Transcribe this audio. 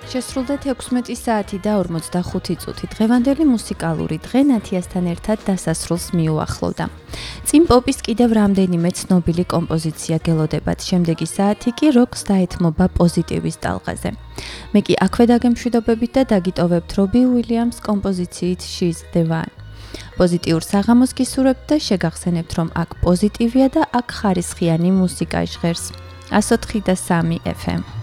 შესრულდა 16 საათი და 45 წუთი. დღევანდელი მუსიკალური დღე ნათიასთან ერთად დასასრულს მიუახლოვდა. წინ პოპის კიდევ რამდენიმე ცნობილი კომპოზიცია გელოდებათ. შემდეგი საათი კი როკს დაეთმობა პოზიტივის ტალღაზე. მე კი აქვე დაგემშვიდობებით და დაგიტოვებთ რობი უილიამს კომპოზიციით She's the One. პოზიტიურ საღამოს გისურვებთ და შეგახსენებთ, რომ აქ პოზიტივია და აქ ხარისხიანი მუსიკა ჟღერს. 104.3 FM.